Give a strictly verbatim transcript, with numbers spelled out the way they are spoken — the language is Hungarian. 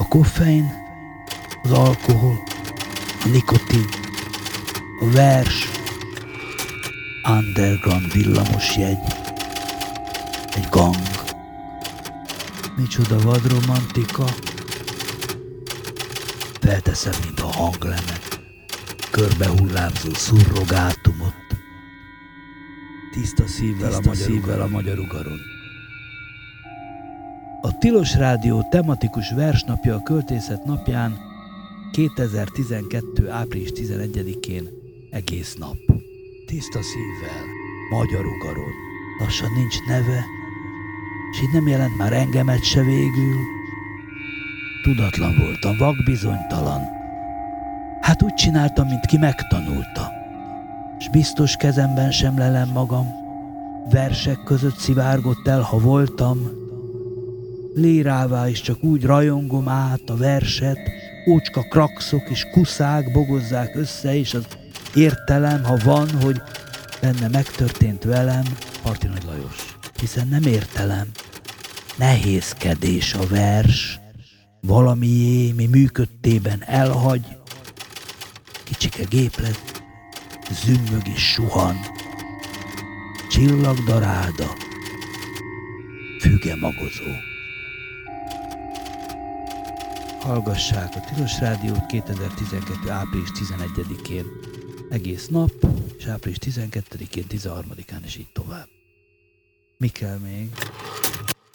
A koffein, az alkohol, a nikotin, a vers, underground villamosjegy, egy gang. Micsoda vadromantika. Felteszem, mint a hanglemet, körbehullámzó szurrogátumot. Tiszta szívvel, Tiszta a, magyar szívvel a magyar ugaron. A Tilos Rádió tematikus versnapja a Költészet napján kétezer-tizenkettő. április tizenegyedikén egész nap. Tiszta szívvel, magyar ugaron. Lassan nincs neve, és így nem jelent már engemet se végül. Tudatlan voltam, vakbizonytalan. Hát úgy csináltam, mint ki megtanulta. S biztos kezemben sem lelem magam. Versek között szivárgott el, ha voltam. Lírává is csak úgy rajongom át a verset. Ócska krakszok és kuszák bogozzák össze, és az értelem, ha van, hogy benne megtörtént velem, Parti Nagy Lajos. Hiszen nem értelem. Nehézkedés a vers. Valamié, mi működtében elhagy. Kicsike géplet, zümmög és suhan. Csillagdaráda, füge magozó. Hallgassák a Tilos Rádiót kétezer-tizenkettő. április tizenegyedikén egész nap, és április tizenkettedikén, tizenharmadikán és így tovább. Mi kell még?